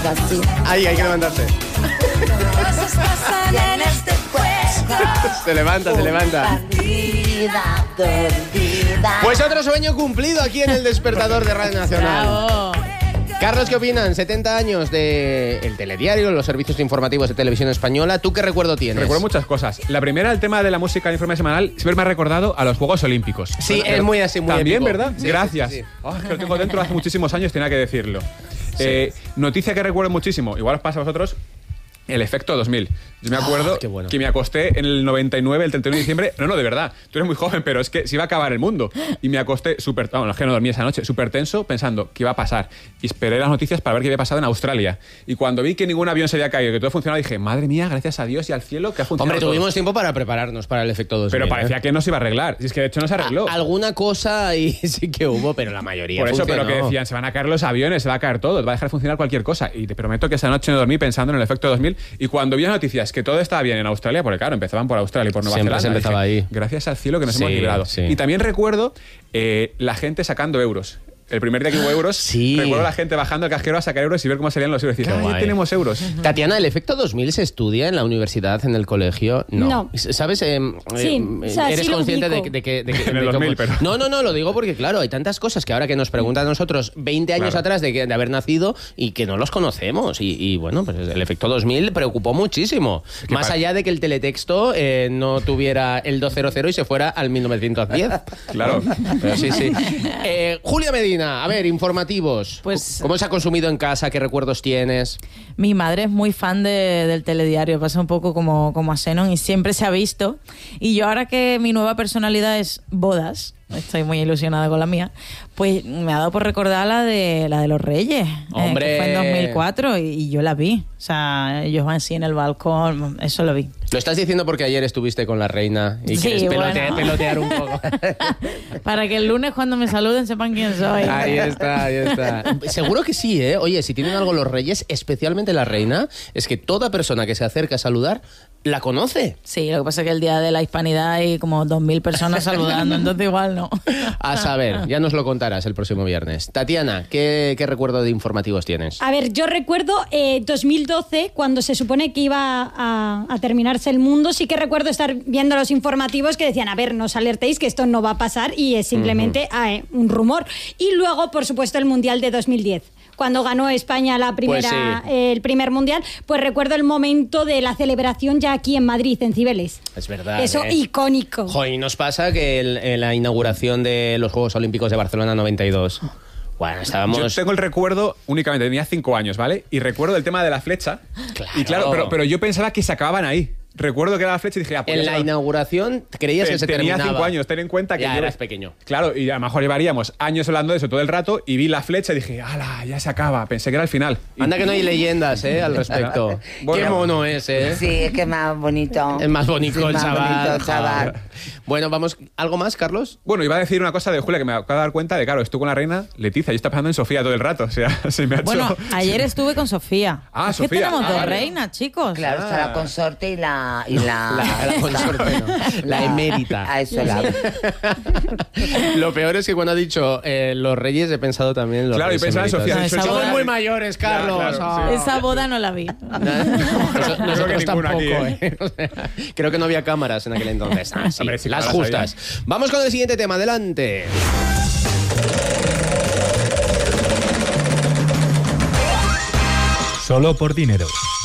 casi. Ahí, hay que levantarse. Cosas pasan en este juego. Se levanta. Perdida, perdida. Pues otro sueño cumplido aquí en el Despertador de Radio Nacional. Bravo. Carlos, ¿qué opinan? 70 años del telediario, los servicios informativos de Televisión Española. ¿Tú qué recuerdo tienes? Recuerdo muchas cosas. La primera, el tema de la música del informe semanal, siempre me ha recordado a los Juegos Olímpicos. Sí, es muy así, muy También, épico. ¿verdad? Sí, Gracias. sí. Es que lo tengo dentro hace muchísimos años, tenía que decirlo. Noticia que recuerdo muchísimo, igual os pasa a vosotros, el efecto 2000. Yo me acuerdo qué bueno. que me acosté en el 99, el 31 de diciembre. No, de verdad. Tú eres muy joven, pero es que se iba a acabar el mundo. Y me acosté súper... Vamos, es que no dormí esa noche. Súper tenso, pensando qué iba a pasar. Y esperé las noticias para ver qué había pasado en Australia. Y cuando vi que ningún avión se había caído, que todo funcionaba, dije, madre mía, gracias a Dios y al cielo que ha funcionado. Hombre, todo. tuvimos tiempo para prepararnos para el efecto 2000. Pero parecía que no se iba a arreglar. Y es que de hecho no se arregló. Alguna cosa ahí sí que hubo, pero la mayoría Por eso, funcionó. pero que decían, se van a caer los aviones, se va a caer todo, va a dejar de funcionar cualquier cosa. Y te prometo que esa noche no dormí pensando en el efecto 2000. Y cuando vi las noticias que todo estaba bien en Australia, porque claro, empezaban por Australia y por Nueva Siempre Zelanda. se empezaba dije, ahí. Gracias al cielo que nos Sí, hemos librado. sí. Y también recuerdo la gente sacando euros. El primer día que hubo euros, Sí. recuerdo la gente bajando al cajero a sacar euros y ver cómo salían los euros. Y decir, Qué ya guay. tenemos euros. Tatiana, ¿el efecto 2000 se estudia en la universidad, en el colegio? No. ¿Sabes? Sí, o sea, ¿Eres sí lo consciente ubico. de que En el 2000, pero... No, lo digo porque, claro, hay tantas cosas que ahora que nos preguntan a nosotros 20 años Claro. atrás de haber nacido y que no los conocemos. Y bueno, pues el efecto 2000 preocupó muchísimo. que Más allá de que el teletexto no tuviera el 200 y se fuera al 1910. Claro. Pero sí. Julia Medina, a ver, informativos. Pues- ¿Cómo se ha consumido en casa? ¿Qué recuerdos tienes? Mi madre es muy fan del telediario, pasa un poco como a Zenon y siempre se ha visto. Y yo ahora que mi nueva personalidad es bodas, estoy muy ilusionada con la mía, pues me ha dado por recordar la de los Reyes, ¡Hombre! que fue en 2004 y yo la vi. O sea, ellos van así en el balcón, eso lo vi. Lo estás diciendo porque ayer estuviste con la reina y Sí, quieres bueno. pelotear un poco. Para que el lunes cuando me saluden sepan quién soy. Ahí está. Seguro que sí, ¿eh? Oye, si tienen algo los reyes, especialmente la reina, es que toda persona que se acerca a saludar la conoce. Sí, lo que pasa es que el día de la hispanidad hay como 2.000 personas saludando, entonces igual no. A saber, ya nos lo contarás el próximo viernes. Tatiana, ¿qué recuerdo de informativos tienes? A ver, yo recuerdo 2012, cuando se supone que iba a terminarse el mundo, sí que recuerdo estar viendo los informativos que decían, a ver, no os alertéis que esto no va a pasar y es simplemente un rumor. Y luego, por supuesto, el Mundial de 2010. Cuando ganó España el primer mundial, pues recuerdo el momento de la celebración ya aquí en Madrid, en Cibeles. Es verdad. Eso icónico. Joder, y nos pasa que en la inauguración de los Juegos Olímpicos de Barcelona 92, bueno, estábamos... Yo tengo el recuerdo únicamente, tenía 5 años, ¿vale? Y recuerdo el tema de la flecha. Claro. Y claro, pero yo pensaba que se acababan ahí. Recuerdo que era la flecha y dije, pues En ya la se va. inauguración creías que se Tenía terminaba. 5 años, ten en cuenta que ya yo eras pequeño. Claro, y a lo mejor llevaríamos años hablando de eso todo el rato y vi la flecha y dije, ¡hala! Ya se acaba. Pensé que era el final. Y- Anda que no hay leyendas, al respecto. Bueno. Qué mono es, ¿eh? Sí, es que es más bonito. Es más bonito Sí, el más chaval. bonito el chaval. Joder. Bueno, vamos. ¿Algo más, Carlos? Bueno, iba a decir una cosa de Julia que me acabo de dar cuenta de, claro, estuve con la reina Leticia y está pensando en Sofía todo el rato. O sea, se me ha hecho... Bueno, ayer estuve con Sofía. Ah, es Sofía. que tenemos Ah, dos vale. reinas, chicos. Claro, está la consorte y la La consorte, no. La emérita. A eso la... Lo peor es que cuando ha dicho los reyes he pensado también en los Claro, y reyes pensaba en eméritos. Sofía. No, esa Somos boda- muy mayores, Carlos. Ya, claro, Ah. Esa boda no la vi. Nosotros que tampoco, ninguno aquí, ¿eh? O sea, creo que no había cámaras en aquel entonces. Ah, sí, Hombre, sí, las cámaras justas. Vamos con el siguiente tema, adelante. Solo por dinero.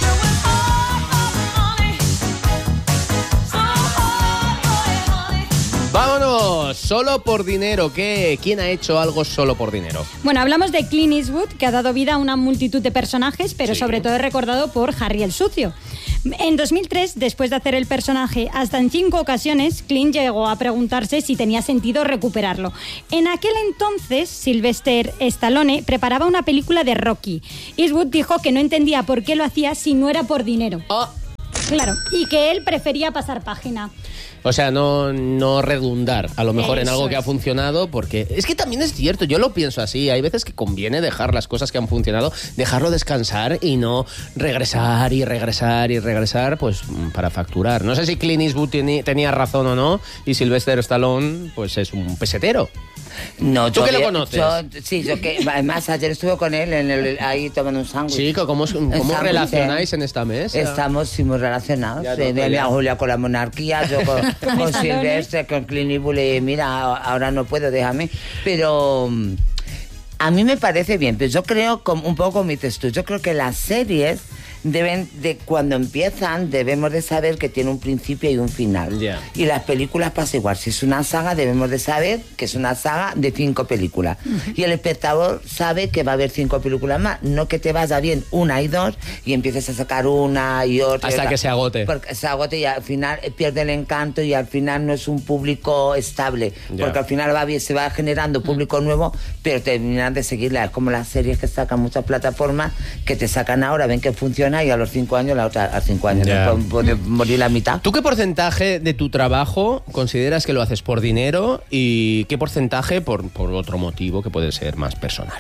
Vámonos, solo por dinero. ¿Quién ha hecho algo solo por dinero? Bueno, hablamos de Clint Eastwood, que ha dado vida a una multitud de personajes, pero Sí. sobre todo es recordado por Harry el Sucio. En 2003, después de hacer el personaje hasta en 5 ocasiones, Clint llegó a preguntarse si tenía sentido recuperarlo. En aquel entonces, Sylvester Stallone preparaba una película de Rocky. Eastwood dijo que no entendía por qué lo hacía si no era por dinero. Claro, y que él prefería pasar página. O sea, no redundar a lo mejor en Eso algo que ha es. funcionado, porque es que también es cierto, yo lo pienso así, hay veces que conviene dejar las cosas que han funcionado, dejarlo descansar y no regresar y regresar y regresar, pues para facturar. No sé si Clint Eastwood tenía razón o no, y Sylvester Stallone pues es un pesetero. No, ¿Tú yo que lo vi- conoces? yo que además ayer estuve con él ahí tomando un sándwich. Sí, ¿cómo sándwich, relacionáis en esta mesa? Estamos sí, muy relacionados. Ya, De mi Julia con la monarquía, yo con Stallone. Silvestre, con Clint Eastwood. Y mira, ahora no puedo, déjame. Pero a mí me parece bien, pero yo creo, como, un poco como dices tú, yo creo que las series deben de, cuando empiezan, debemos de saber que tiene un principio y un final. Ya. Y las películas pasa igual. Si es una saga, debemos de saber que es una saga de 5 películas. Y el espectador sabe que va a haber 5 películas más. No que te vaya bien una y dos y empieces a sacar una y otra. Hasta y otra. que se agote. Porque se agote y al final pierde el encanto y al final no es un público estable. Ya. Porque al final va bien, se va generando público nuevo, pero terminan de seguirla. Es como las series que sacan muchas plataformas, que te sacan ahora, ven que funciona y a los 5 años, la otra a 5 años. Ya. No puede morir la mitad. ¿Tú qué porcentaje de tu trabajo consideras que lo haces por dinero y qué porcentaje por otro motivo que puede ser más personal?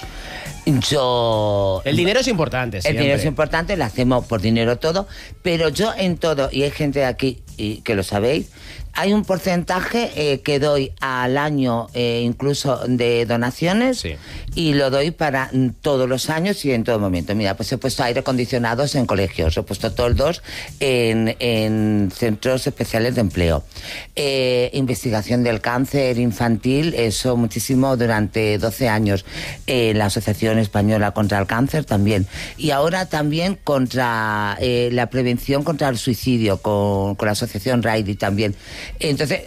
Yo... El dinero es importante, El siempre. dinero es importante, lo hacemos por dinero todo, pero yo en todo, y hay gente aquí y que lo sabéis, hay un porcentaje que doy al año incluso de donaciones, Sí. y lo doy para todos los años y en todo momento. Mira, pues he puesto aire acondicionados en colegios, he puesto toldos en centros especiales de empleo. Investigación del cáncer infantil, eso muchísimo durante 12 años. La Asociación Española contra el Cáncer también. Y ahora también contra la prevención contra el suicidio, con la Asociación Riley también. Entonces,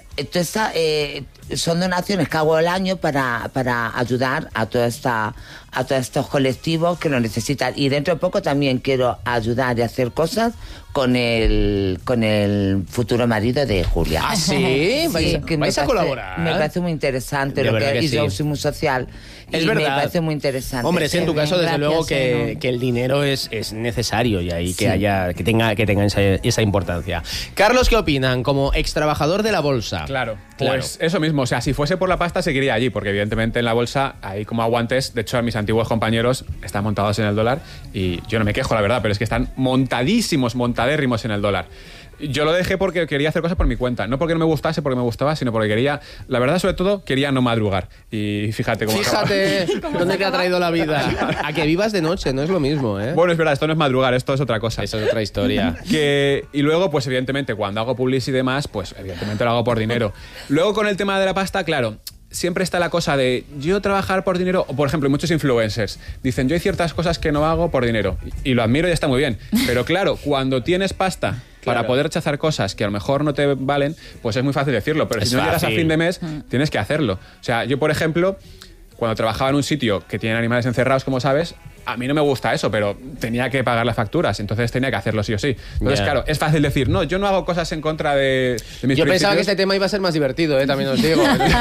son donaciones que hago al año para ayudar a todos estos colectivos que lo necesitan. Y dentro de poco también quiero ayudar y hacer cosas con el futuro marido de Julia. ¿Ah, sí? ¿Vais que me a parece- colaborar? Me parece muy interesante De lo verdad que que y yo sí. soy muy social. Es y verdad. me parece muy interesante. Hombre, sí, en tu caso, desde Gracias, luego que, Eno. que el dinero es necesario y ahí Sí. que tenga esa importancia. Carlos, ¿qué opinan? Como ex trabajador de la bolsa. Claro, Claro. pues eso mismo. O sea, si fuese por la pasta, seguiría allí, porque evidentemente en la bolsa hay como aguantes. De hecho, mis antiguos compañeros están montados en el dólar y yo no me quejo, la verdad, pero es que están montadérrimos en el dólar. Yo lo dejé porque quería hacer cosas por mi cuenta. No porque no me gustase, porque me gustaba, sino porque quería, la verdad, sobre todo, quería no madrugar. Y fíjate cómo acaba. Fíjate dónde te ha traído la vida. A que vivas de noche, no es lo mismo, ¿eh? Bueno, es verdad, esto no es madrugar, esto es otra cosa. Eso es otra historia. Y luego, pues evidentemente, cuando hago publicity y demás, pues evidentemente lo hago por dinero. Luego con el tema de la pasta, claro, siempre está la cosa de yo trabajar por dinero, o por ejemplo, muchos influencers dicen yo hay ciertas cosas que no hago por dinero. Y lo admiro y está muy bien. Pero claro, cuando tienes pasta para Claro. poder rechazar cosas que a lo mejor no te valen, pues es muy fácil decirlo. Pero Es si no llegas a fácil. fin de mes, tienes que hacerlo. O sea, yo, por ejemplo, cuando trabajaba en un sitio que tiene animales encerrados, como sabes, a mí no me gusta eso, pero tenía que pagar las facturas, entonces tenía que hacerlo sí o sí. Entonces, Ya. claro, es fácil decir, no, yo no hago cosas en contra de mis Yo pensaba que este principios. tema iba a ser más divertido, ¿eh? También os digo.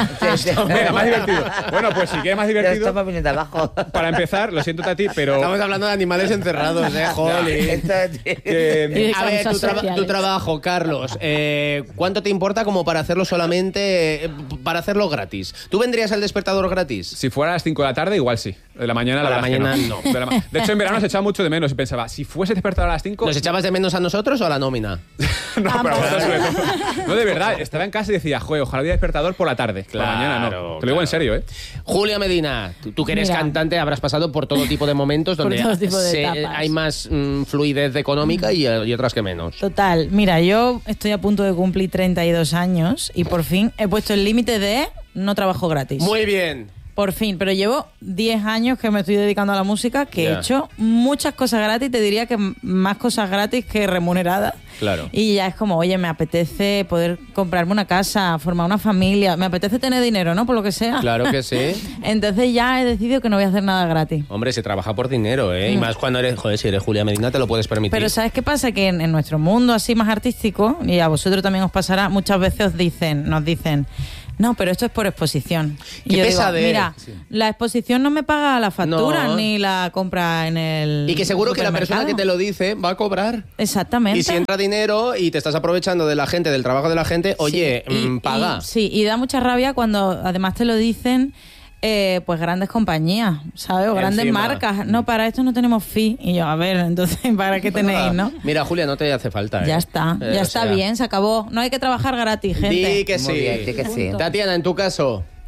Venga, más divertido. Bueno, pues si quieres más Ya divertido, estamos viniendo abajo. para empezar, lo siento Tati, pero Estamos hablando de animales encerrados, ¿eh? Jolín. Entonces, que- Y de A ver, causas sociales. tu trabajo, Carlos, ¿cuánto te importa como para hacerlo solamente, para hacerlo gratis? ¿Tú vendrías al despertador gratis? si fuera a las 5 de la tarde, igual sí. De la mañana, A la verdad es que mañana, no. De hecho, en verano se echaba mucho de menos y pensaba, si fuese despertado a las 5... ¿Nos echabas de menos a nosotros o a la nómina? No, pero a vosotros sobre todo. No, de verdad, estaba en casa y decía, joder, ojalá hubiera despertador por la tarde. Por la mañana no. Claro, Te lo digo en claro. serio, ¿eh? Julia Medina, tú que eres Mira. cantante habrás pasado por todo tipo de momentos Por donde todo tipo de etapas. hay más fluidez económica y otras que menos. Total, mira, yo estoy a punto de cumplir 32 años y por fin he puesto el límite de no trabajo gratis. Muy bien. Por fin, pero llevo 10 años que me estoy dedicando a la música, que Ya. he hecho muchas cosas gratis, te diría que más cosas gratis que remuneradas. Claro. Y ya es como, oye, me apetece poder comprarme una casa, formar una familia, me apetece tener dinero, ¿no? Por lo que sea. Claro que sí. Entonces ya he decidido que no voy a hacer nada gratis. Hombre, se trabaja por dinero, ¿eh? Y más cuando eres, joder, si eres Julia Medina te lo puedes permitir. Pero ¿sabes qué pasa? Que en nuestro mundo así más artístico, y a vosotros también os pasará, muchas veces nos dicen, no, pero esto es por exposición. Y Qué yo digo, pesadez. mira, la exposición no me paga la factura No. ni la compra en el Y que seguro que la persona que supermercado. te lo dice va a cobrar. Exactamente. Y si entra dinero y te estás aprovechando de la gente, del trabajo de la gente, oye, Sí, paga. Sí, y da mucha rabia cuando además te lo dicen pues grandes compañías, ¿sabes? O grandes Encima. marcas. No, para esto no tenemos fee. Y yo, a ver, entonces, ¿para qué tenéis, no? Mira, Julia, no te hace falta. ¿eh? Ya está, O está sea, bien, se acabó. No hay que trabajar gratis, gente. Di que Muy sí. bien, di que sí. Tatiana, en tu caso.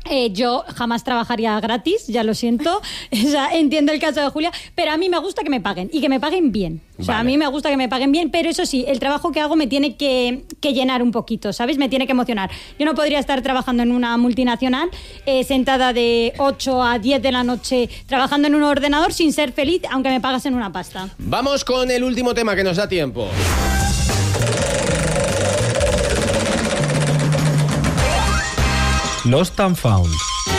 Yo jamás trabajaría gratis, ya lo siento. O sea, entiendo el caso de Julia, pero a mí me gusta que me paguen y que me paguen bien. O sea, Vale. a mí me gusta que me paguen bien, pero eso sí, el trabajo que hago me tiene que llenar un poquito, ¿sabes? Me tiene que emocionar. Yo no podría estar trabajando en una multinacional, sentada de 8 a 10 de la noche, trabajando en un ordenador sin ser feliz, aunque me pagasen una pasta. Vamos con el último tema que nos da tiempo. Lost and Found.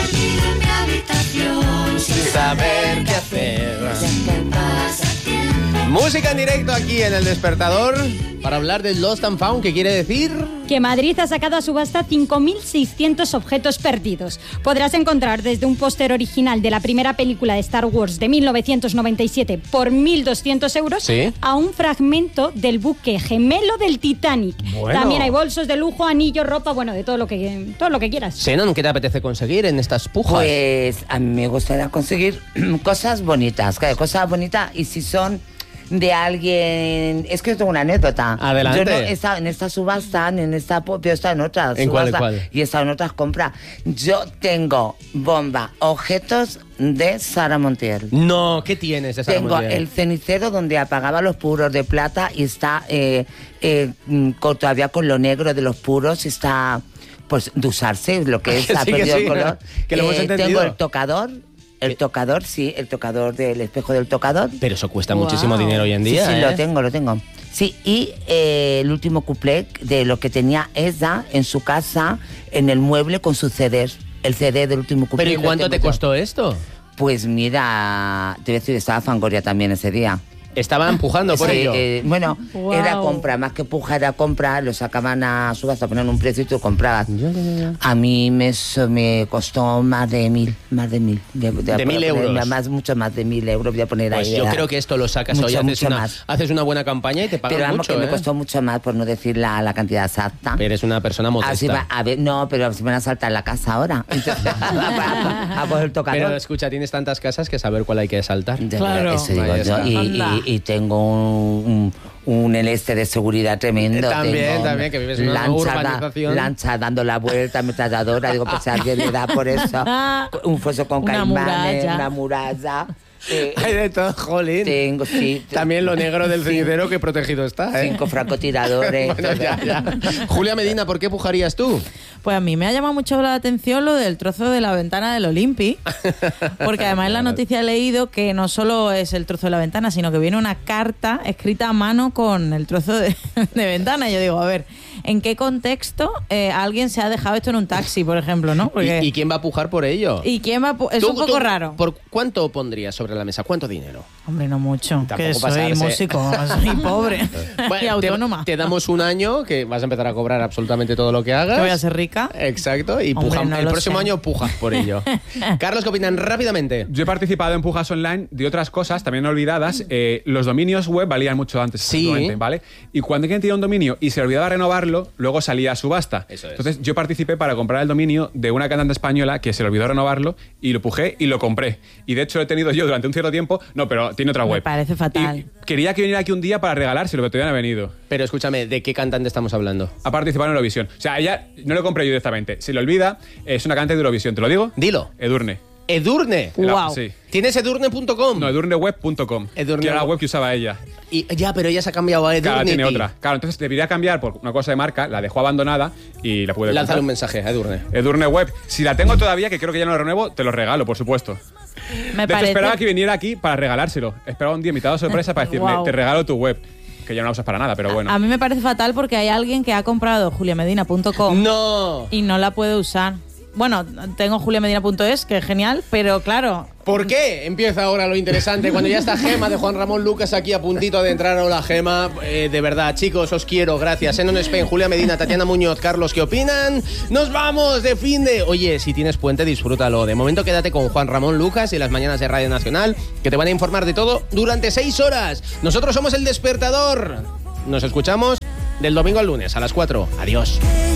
Sin saber qué hacer. Música en directo aquí en El Despertador para hablar del Lost and Found, que quiere decir... Que Madrid ha sacado a subasta 5.600 objetos perdidos. Podrás encontrar desde un póster original de la primera película de Star Wars de 1997 por 1.200 euros ¿Sí? a un fragmento del buque gemelo del Titanic. Bueno. También hay bolsos de lujo, anillos, ropa, bueno, de todo lo que quieras. Xenon, ¿qué te apetece conseguir en estas pujas? Pues a mí me gustaría conseguir cosas bonitas, cosas bonitas, y si son de alguien... Es que yo tengo una anécdota. Adelante. Yo no he estado en esta subasta, en esta... Yo he estado en otras ¿En cuál, subastas en cuál? y he estado en otras compras. Yo tengo objetos de Sara Montiel. No, ¿qué tienes de Sara Tengo Montiel? el cenicero donde apagaba los puros de plata y está todavía con lo negro de los puros, está pues de usarse, lo que es, ha Sí, perdido sí, el color. que lo hemos entendido. Tengo el tocador del espejo del tocador. Pero eso cuesta Wow. muchísimo dinero hoy en día, Sí, ¿eh? lo tengo. Sí, y el último cuplé de lo que tenía ella en su casa, en el mueble con sus CDs. El CD del último cuplé. Pero ¿y lo cuánto tengo te yo. costó esto? Pues mira, te voy a decir, estaba Fangoria también ese día. Estaba empujando por Sí, ello. Bueno, Wow. era compra, más que puja era compra, lo sacaban a subasta, ponían un precio y tú comprabas. A mí me costó más de 1.000. De 1.000 euros. Mucho más de 1.000 euros voy a poner Pues ahí. yo ¿verdad? creo que esto lo sacas Mucho, hoy, mucho más. haces una buena campaña y te pagan Pero vamos, mucho, que me ¿eh? costó mucho más, por no decir la cantidad exacta. Eres una persona modesta. Así va, a ver, no, pero si me van a saltar la casa ahora. Entonces, a coger el tocador. Pero escucha, tienes tantas casas que saber cuál hay que saltar. Claro. Eso digo Ahí yo. está. Y tengo un este de seguridad tremendo. También, Tengo que vives en una urbanización. lancha dando la vuelta, ametralladora. Digo, pues si a alguien le da por eso. Un foso con Una caimanes, muralla. una muralla. Hay de todo, jolín. Tengo, sí. También lo negro del cenicero que protegido está, ¿eh? 5 francotiradores. Bueno, ya. Julia Medina, ¿por qué pujarías tú? Pues a mí me ha llamado mucho la atención lo del trozo de la ventana del Olympi, porque además en la noticia he leído que no solo es el trozo de la ventana, sino que viene una carta escrita a mano con el trozo de ventana. Y yo digo, a ver, ¿en qué contexto alguien se ha dejado esto en un taxi, por ejemplo, no? Porque, ¿Y quién va a pujar por ello? ¿y quién va a es Tú- un poco tú, raro. ¿Por cuánto pondrías sobre la mesa? ¿Cuánto dinero? Hombre, no mucho, Tampoco que soy pasarse. músico, soy pobre y Bueno, autónoma. te damos un año que vas a empezar a cobrar absolutamente todo lo que hagas. Que voy a ser rica. Exacto, y Hombre, pujan, no el lo próximo sé. año pujas por ello. Carlos, ¿qué opinan rápidamente? Yo he participado en pujas online de otras cosas, también olvidadas. Los dominios web valían mucho antes, Sí. actualmente, ¿vale? Y cuando alguien tenía un dominio y se olvidaba renovarlo, luego salía a subasta. Eso es. Entonces yo participé para comprar el dominio de una cantante española que se le olvidó renovarlo y lo pujé y lo compré. Y de hecho lo he tenido yo durante un cierto tiempo. No, pero tiene otra Me web. parece fatal. Y quería que viniera aquí un día para regalárselo, pero todavía no ha venido. Pero escúchame, ¿de qué cantante estamos hablando? Ha participado en Eurovisión. O sea, ella no lo compré yo directamente. Se le olvida, es una cantante de Eurovisión. ¿Te lo digo? Dilo. Edurne. Edurne. Guau. Sí. ¿Tienes edurne.com? No, edurneweb.com. Edurne- Que era la web que usaba ella. Y, ya, pero ella se ha cambiado a Edurne. Claro, tiene otra. Claro, entonces debería cambiar por una cosa de marca, la dejó abandonada y la pude Lánzale un comprar. mensaje a Edurne. Edurne Web. Si la tengo todavía, que creo que ya no la renuevo, te lo regalo, por supuesto. Me De hecho, parece... esperaba que viniera aquí para regalárselo. Esperaba un día invitado a sorpresa para decirle, Guau. te regalo tu web. Que ya no la usas para nada, pero bueno. A mí me parece fatal porque hay alguien que ha comprado juliamedina.com ¡No! y no la puede usar. Bueno, tengo juliamedina.es, que es genial, pero claro, ¿Por qué? Empieza ahora lo interesante. Cuando ya está Gema de Juan Ramón Lucas aquí a puntito de entrar. Hola, Gema. De verdad, chicos, os quiero. Gracias. Enon Spain, Julia Medina, Tatiana Muñoz, Carlos, ¿qué opinan? ¡Nos vamos de fin de...! Oye, si tienes puente, disfrútalo. De momento, quédate con Juan Ramón Lucas y las mañanas de Radio Nacional, que te van a informar de todo durante 6 horas. Nosotros somos El Despertador. Nos escuchamos del domingo al lunes a las 4. Adiós.